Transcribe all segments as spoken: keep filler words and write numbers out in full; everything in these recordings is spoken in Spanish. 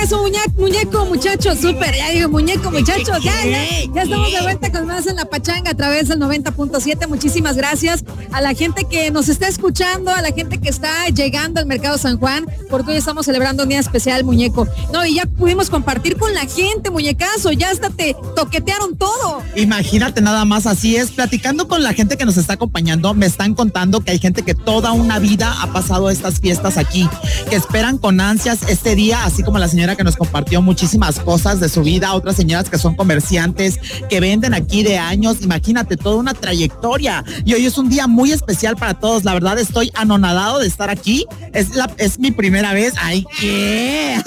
eso, muñeco, muñeco, muchachos, súper, ya digo, muñeco, muchachos, ya, ya, ya estamos de vuelta con más en La Pachanga a través del noventa punto siete. Muchísimas gracias a la gente que nos está escuchando, a la gente que está llegando al Mercado San Juan, porque hoy estamos celebrando un día especial, muñeco. No, y ya pudimos compartir con la gente, muñecazo, ya hasta te toquetearon todo. Imagínate nada más, así es, platicando con la gente que nos está acompañando, me están contando que hay gente que toda una vida ha pasado estas fiestas aquí, que esperan con ansias este día, así como la señora que nos compartió muchísimas cosas de su vida, otras señoras que son comerciantes, que venden aquí de años, imagínate, toda una trayectoria, y hoy es un día muy especial para todos, la verdad estoy anonadado de estar aquí, es, la, es mi primera vez, ¡ay, qué!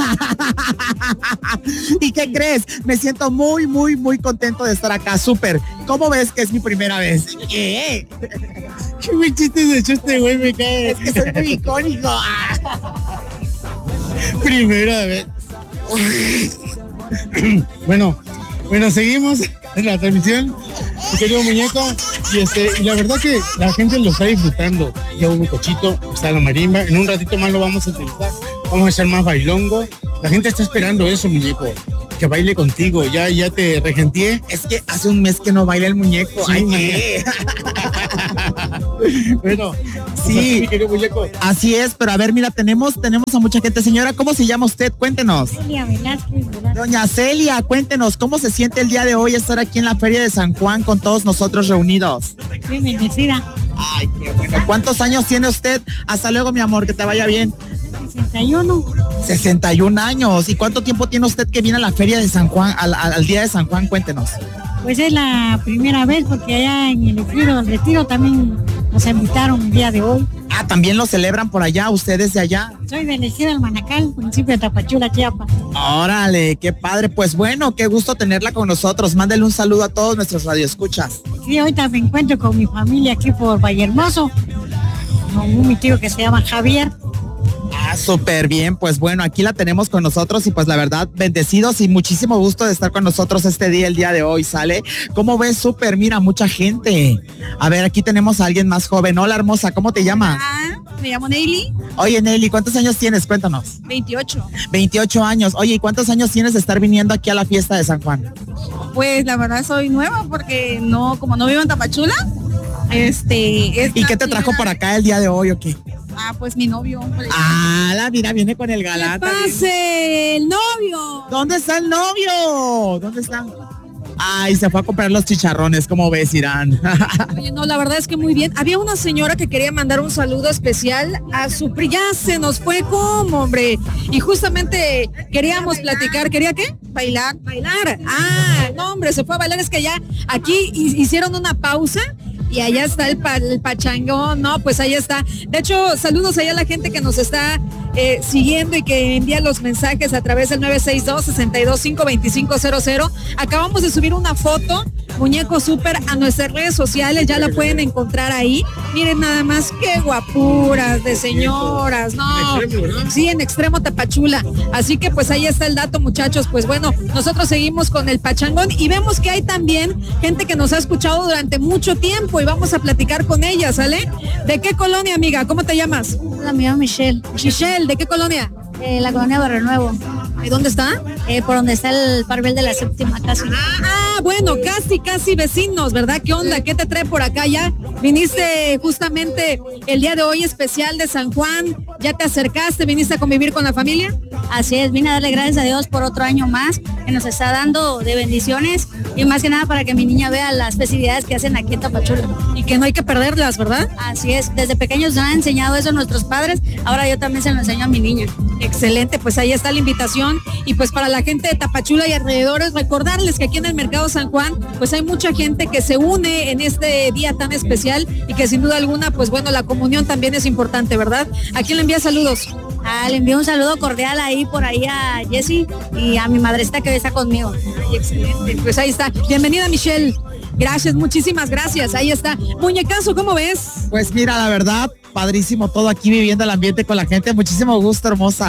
¿Y qué crees? Me siento muy, muy, muy contento de estar acá, súper. ¿Cómo ves que es mi primera vez? ¿Qué? ¿Qué me chistes de hecho este güey? Me cae. Es que soy muy icónico. Primera vez. Bueno, bueno, seguimos en la transmisión, mi querido muñeco, y este, y la verdad que la gente lo está disfrutando. Ya hubo un cochito, está la marimba, en un ratito más lo vamos a utilizar, vamos a hacer más bailongo. La gente está esperando eso, muñeco, que baile contigo, ya, ya te regenteé. Es que hace un mes que no baila el muñeco. Sí, Ay, ¿qué? Bueno, sí, así, mi querido muñeco. Así es, pero a ver, mira, tenemos, tenemos a mucha gente. Señora, ¿cómo se llama usted? Cuéntenos. Celia Velázquez, Velázquez. Doña Celia, cuéntenos, ¿cómo se siente el día de hoy estar aquí en la Feria de San Juan con todos nosotros reunidos? Bien bendecida. Ay, qué bueno. ¿Cuántos años tiene usted? Hasta luego, mi amor, que te vaya bien. sesenta y uno. sesenta y un años. ¿Y cuánto tiempo tiene usted que viene a la Feria de San Juan, al, al, al día de San Juan? Cuéntenos. Pues es la primera vez porque allá en el Ejido del Retiro también nos invitaron el día de hoy. Ah, también lo celebran por allá, ustedes de allá. Soy del Ejido del Manacal, municipio de Tapachula, Chiapas. Órale, qué padre. Pues bueno, qué gusto tenerla con nosotros. Mándale un saludo a todos nuestros radioescuchas. Sí, ahorita me encuentro con mi familia aquí por Vallehermoso, con un mi tío que se llama Javier. Ah, súper bien, pues bueno, aquí la tenemos con nosotros y pues la verdad, bendecidos y muchísimo gusto de estar con nosotros este día, el día de hoy, ¿sale? ¿Cómo ves? Súper, mira, mucha gente. A ver, aquí tenemos a alguien más joven. Hola, hermosa, ¿cómo te llamas? Ah, me llamo Neily. Oye, Nelly, ¿cuántos años tienes? Cuéntanos. veintiocho. veintiocho años. Oye, ¿y cuántos años tienes de estar viniendo aquí a la fiesta de San Juan? Pues la verdad soy nueva porque no, como no vivo en Tapachula, este... ¿Y qué te trajo por acá el día de hoy o qué? Ah, pues mi novio. Ah, la mira, viene con el galán. ¿Qué pase, el novio? ¿Dónde está el novio? ¿Dónde está? Ay, se fue a comprar los chicharrones, ¿cómo ves, Irán? Oye, no, la verdad es que muy bien. Había una señora que quería mandar un saludo especial a su pri... Ya se nos fue, ¿cómo, hombre? Y justamente queríamos platicar. ¿Quería qué? Bailar. Bailar. Ah, no, hombre, se fue a bailar. Es que ya aquí hicieron una pausa. Y allá está el, pa, el pachangón, no, pues ahí está. De hecho, saludos allá a la gente que nos está eh, siguiendo y que envía los mensajes a través del nueve seis dos, seis dos cinco, dos cinco cero cero. Acabamos de subir una foto, muñeco súper, a nuestras redes sociales, ya la pueden encontrar ahí. Miren nada más qué guapuras de señoras, no. Sí, en extremo Tapachula. Así que pues ahí está el dato, muchachos. Pues bueno, nosotros seguimos con el pachangón y vemos que hay también gente que nos ha escuchado durante mucho tiempo y vamos a platicar con ella, ¿sale? ¿De qué colonia, amiga? ¿Cómo te llamas? Hola, me llamo Michelle. Michelle, ¿de qué colonia? Eh, la colonia Barrio Nuevo. ¿Y dónde está? Eh, por donde está el Parvel de la Séptima, casi. Ah, bueno, casi, casi vecinos, ¿verdad? ¿Qué onda? ¿Qué te trae por acá ya? Viniste justamente el día de hoy especial de San Juan, ¿ya te acercaste? ¿Viniste a convivir con la familia? Así es, vine a darle gracias a Dios por otro año más que nos está dando de bendiciones y más que nada para que mi niña vea las festividades que hacen aquí en Tapachula. Y que no hay que perderlas, ¿verdad? Así es, desde pequeños nos han enseñado eso a nuestros padres, ahora yo también se lo enseño a mi niña. Excelente, pues ahí está la invitación y pues para la gente de Tapachula y alrededores, recordarles que aquí en el Mercado San Juan pues hay mucha gente que se une en este día tan especial y que sin duda alguna pues bueno, la comunión también es importante, ¿verdad? ¿A quién le envía saludos? Ah, le envío un saludo cordial ahí por ahí a Jessie y a mi madrecita que está conmigo. Ay, excelente, pues ahí está. Bienvenida, Michelle. Gracias, muchísimas gracias. Ahí está. Muñecazo, ¿cómo ves? Pues mira, la verdad, padrísimo todo aquí viviendo el ambiente con la gente. Muchísimo gusto, hermosa.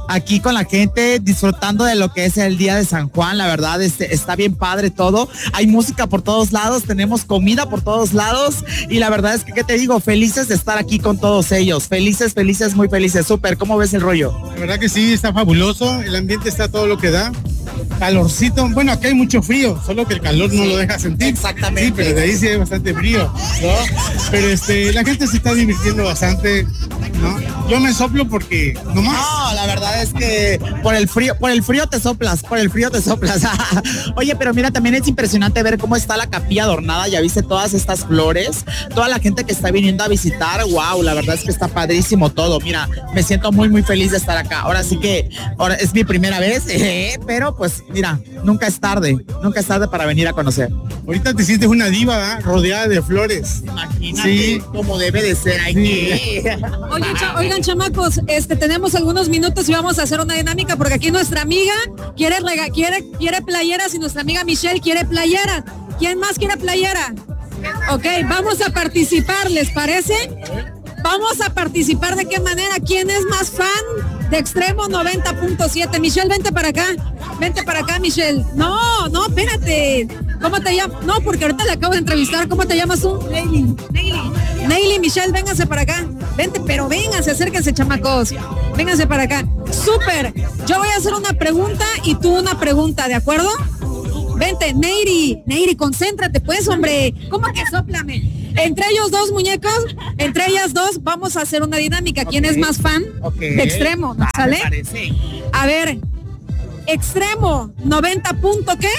aquí con la gente, disfrutando de lo que es el día de San Juan. La verdad, este, está bien padre todo. Hay música por todos lados, tenemos comida por todos lados. Y la verdad es que, ¿qué te digo? Felices de estar aquí con todos ellos. Felices, felices, muy felices. Súper, ¿cómo ves el rollo? La verdad que sí, está fabuloso. El ambiente está todo lo que da. Calorcito, bueno, acá hay mucho frío, solo que el calor no sí, lo deja sentir. Exactamente. Sí, pero de ahí sí hay bastante frío, ¿no? Pero este, la gente se está divirtiendo bastante, ¿no? Yo me soplo porque nomás. No, la verdad es que por el frío, por el frío te soplas, por el frío te soplas. Oye, pero mira, también es impresionante ver cómo está la capilla adornada. Ya viste todas estas flores, toda la gente que está viniendo a visitar. Wow, la verdad es que está padrísimo todo. Mira, me siento muy, muy feliz de estar acá. Ahora sí que ahora es mi primera vez, eh, pero pues mira, nunca es tarde, nunca es tarde para venir a conocer. Ahorita te sientes una diva, ¿eh? Rodeada de flores. Imagínate, sí, como debe de ser aquí. Sí. Oye, cha- oigan, chamacos, este, tenemos algunos minutos y vamos a hacer una dinámica porque aquí nuestra amiga quiere, rega- quiere, quiere playeras y nuestra amiga Michelle quiere playeras. ¿Quién más quiere playera? Ok, vamos a participar, ¿les parece? Vamos a participar. ¿De qué manera? ¿Quién es más fan de Extremo noventa punto siete? Michelle, vente para acá. Vente para acá, Michelle. No, no, espérate. ¿Cómo te llamas? No, porque ahorita le acabo de entrevistar. ¿Cómo te llamas tú? Neily. Neily. Neily, Michelle, vénganse para acá. Vente, pero vénganse, acérquense, chamacos. Vénganse para acá. Súper. Yo voy a hacer una pregunta y tú una pregunta, ¿de acuerdo? Vente, Neiri, Neiri, concéntrate, pues, hombre. ¿Cómo que sóplame? Entre ellos dos, muñecos, entre ellas dos, vamos a hacer una dinámica. ¿Quién Ok. es más fan Okay. de Extremo? ¿No Va, sale? me parece. A ver, Extremo, noventa punto qué?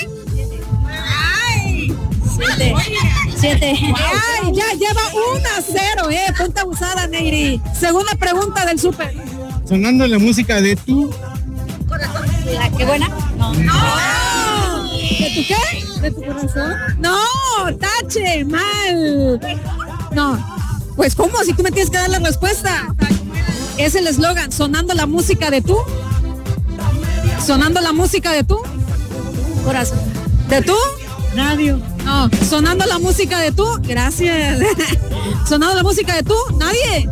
Siete. Siete. Ay, ya lleva uno a cero, eh. Punta abusada, Neiri. Segunda pregunta del súper. Sonando la música de tu. ¿La qué buena? No. ¡No! ¿De tu qué? ¿De tu corazón? No, tache, mal. No, pues ¿cómo? Si tú me tienes que dar la respuesta. Es el eslogan, sonando la música de tú. Sonando la música de tú. Corazón. ¿De tú? Radio. No, sonando la música de tú. Gracias. Sonando la música de tú. Nadie.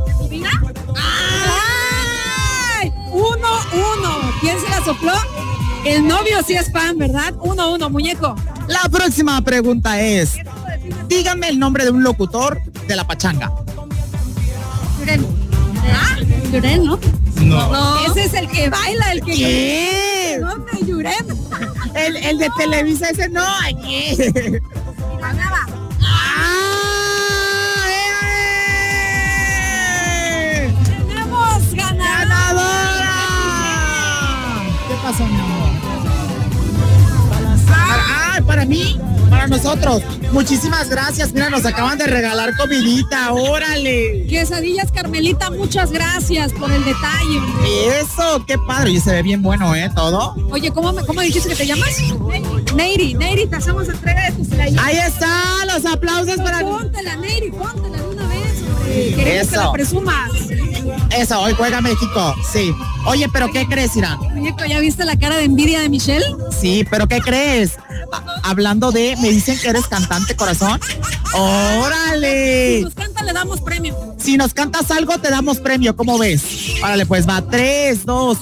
¡Ay! Uno, uno. ¿Quién se la sopló? El novio sí es fan, ¿verdad? Uno, uno, muñeco. La próxima pregunta es, díganme el nombre de un locutor de la pachanga. Yuren. ¿Ah? Yuren, ¿no? No. No. Ese es el que baila, el que... ¿Qué? No, me Yuren. El, el de Televisa ese no, aquí. ¡Ah! ¡Eh! Tenemos ganador. ¡Ganadora! ¿Qué pasó, mi amor? Ah, para mí, para nosotros. Muchísimas gracias. Mira, nos acaban de regalar comidita. ¡Órale! Quesadillas Carmelita, muchas gracias por el detalle. Eso, qué padre. Y se ve bien bueno, ¿eh? Todo. Oye, ¿cómo, me- cómo dijiste que te llamas? Neiri, Neiri, te hacemos entrega de tus playeras. Ahí está, los aplausos para mí. Póntela, Neiri, póntela de una vez, hombre. Queremos que Eso. la presumas. Eso, hoy juega México. Sí. Oye, pero ¿qué crees, Irán? Muñeco, ¿ya viste la cara de envidia de Michelle? Sí, pero ¿qué crees? A- hablando de, me dicen que eres cantante, corazón. Si ¡Órale! nos canta, le damos premio. Si nos cantas algo, te damos premio. ¿Cómo ves? Órale, pues va. Tres, dos.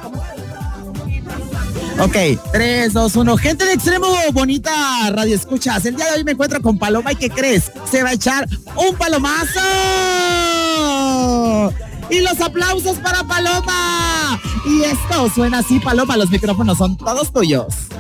Ok, tres, dos, uno. Gente de Extremo, bonita radio escuchas. El día de hoy me encuentro con Paloma y ¿qué crees? Se va a echar un palomazo. Y los aplausos para Paloma. Y esto suena así, Paloma. Los micrófonos son todos tuyos.